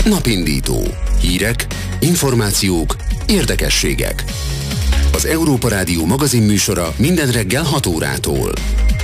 Napindító. Hírek, információk, érdekességek. Az Európa Rádió magazinműsora minden reggel 6 órától.